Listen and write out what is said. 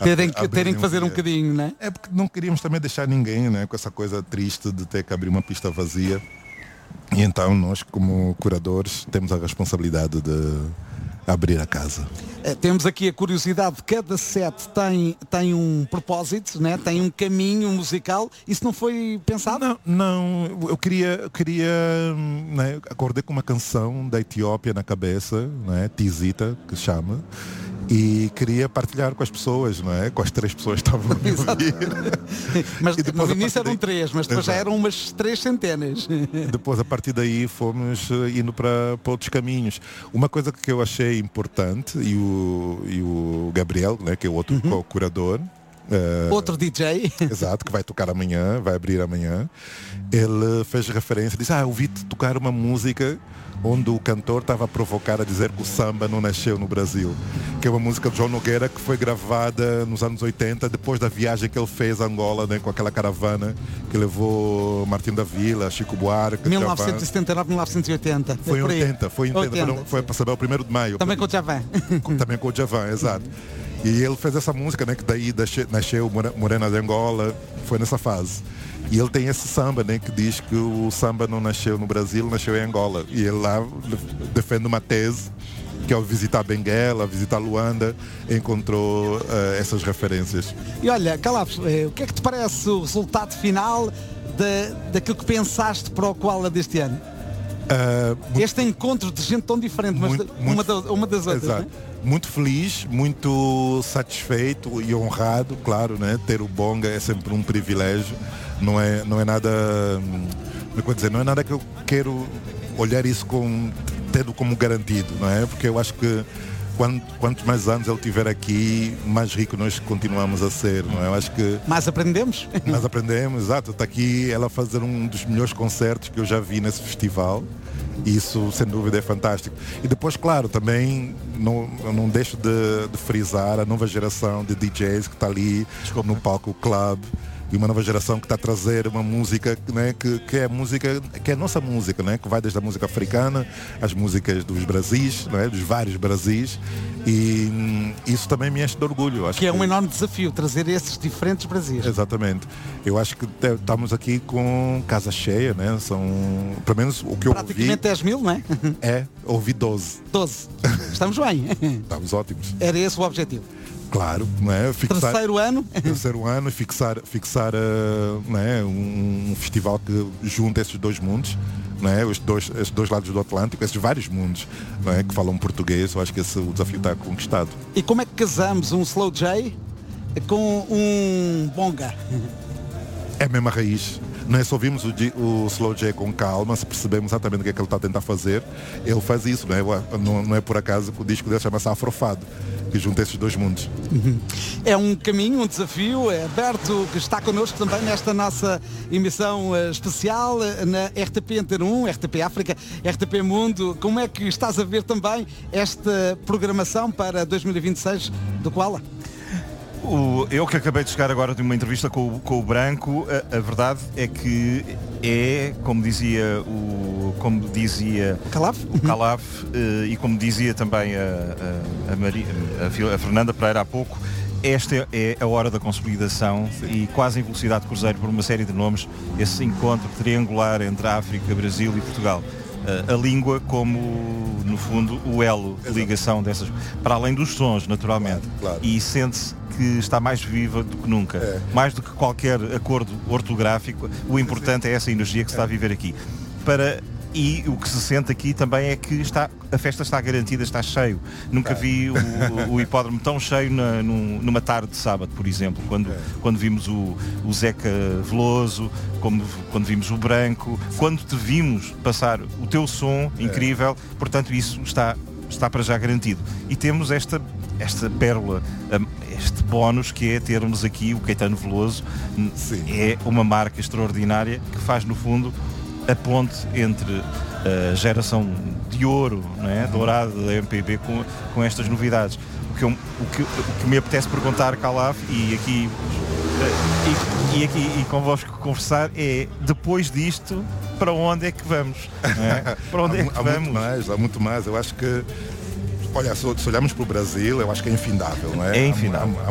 Terem que fazer um bocadinho, não é? É porque não queríamos também deixar ninguém, né, com essa coisa triste de ter que abrir uma pista vazia. E então nós, como curadores, temos a responsabilidade de abrir a casa. Temos aqui a curiosidade de cada set tem um propósito, né? Tem um caminho musical. Isso não foi pensado? Não, eu queria né, acordei com uma canção da Etiópia na cabeça, né, Tizita, que se chama, e queria partilhar com as pessoas, não é? Com as 3 pessoas que estavam a ouvir. Mas E depois, no início eram 3, mas depois já eram umas 3 centenas. Depois, a partir daí, fomos indo para outros caminhos. Uma coisa que eu achei importante, e o Gabriel, né, que é o outro curador, outro DJ. Exato, que vai tocar amanhã, vai abrir amanhã. Ele fez referência, disse, eu ouvi-te tocar uma música onde o cantor estava a provocar a dizer que o samba não nasceu no Brasil, que é uma música de João Nogueira que foi gravada nos anos 80, depois da viagem que ele fez a Angola, né, com aquela caravana que levou Martim da Vila, Chico Buarque, 1979, 1980. Foi em 80, foi para saber o 1º de maio. Também com o Djavan. Também com o Djavan, exato. E ele fez essa música, né, que daí nasceu Morena de Angola, foi nessa fase. E ele tem esse samba, né, que diz que o samba não nasceu no Brasil, nasceu em Angola. E ele lá defende uma tese que ao visitar Benguela, visitar Luanda, encontrou essas referências. E olha, Calaf, o que é que te parece o resultado final daquilo que pensaste para o Koala deste ano? Este encontro de gente tão diferente, mas uma das outras, exato. Né? Muito feliz, muito satisfeito e honrado, claro, né? Ter o Bonga é sempre um privilégio. Não é nada, não é nada que eu quero olhar isso tendo como garantido, não é? Porque eu acho que quantos mais anos ele tiver aqui, mais rico nós continuamos a ser, não é? Eu acho que mais aprendemos. Mais aprendemos, exato. Está aqui ela a fazer um dos melhores concertos que eu já vi nesse festival. Isso, sem dúvida, é fantástico. E depois, claro, também não deixo de frisar a nova geração de DJs que está ali no palco club. E uma nova geração que está a trazer uma música, né, que é música, que é a nossa música, né, que vai desde a música africana, as músicas dos Brasis, né, dos vários Brasis, e isso também me enche de orgulho. Acho que é um enorme desafio, trazer esses diferentes Brasis. Exatamente. Eu acho que estamos aqui com casa cheia, né, são, pelo menos o que eu ouvi... Praticamente 10 mil, não é? Ouvi 12. 12. Estamos bem. Estamos ótimos. Era esse o objetivo. Claro, não é? Terceiro ano e fixar não é? Um festival que junta esses dois mundos, não é? Esses dois lados do Atlântico, esses vários mundos, não é? Que falam português. Eu acho que o desafio está conquistado. E como é que casamos um Slow J com um Bonga? É a mesma raiz. Nós ouvimos o Slow J com calma, se percebemos exatamente o que é que ele está a tentar fazer. Ele faz isso, não é por acaso que o disco dele chama-se Afrofado, que junta esses dois mundos. É um caminho, um desafio, é Berto, que está connosco também nesta nossa emissão especial na RTP Antena 1, RTP África, RTP Mundo. Como é que estás a ver também esta programação para 2026 do Koala? Eu que acabei de chegar agora de uma entrevista com o Branco, a verdade é que como dizia o Calaf, e como dizia também a Fernanda Pereira há pouco, esta é a hora da consolidação. Sim. E quase em velocidade de cruzeiro por uma série de nomes, esse encontro triangular entre a África, Brasil e Portugal. A língua como, no fundo, o elo de ligação dessas, para além dos sons, naturalmente. Claro. E sente-se que está mais viva do que nunca. Mais do que qualquer acordo ortográfico, o importante é essa energia que se está a viver aqui. E o que se sente aqui também é que a festa está garantida, está cheio. Nunca vi o hipódromo tão cheio numa tarde de sábado, por exemplo, quando vimos o Zeca Veloso, quando vimos o Branco, quando te vimos passar o teu som incrível. Portanto, isso está para já garantido. E temos esta pérola, este bónus que é termos aqui o Caetano Veloso. Sim. É uma marca extraordinária que faz, no fundo, a ponte entre a geração de ouro, não é? Dourada da MPB com estas novidades. O que me apetece perguntar, Calaf, e convosco conversar é, depois disto, para onde é que vamos? Não é? Para onde é que vamos? Há muito mais. Eu acho que, olha, se olharmos para o Brasil, eu acho que é infindável, não é? É infindável.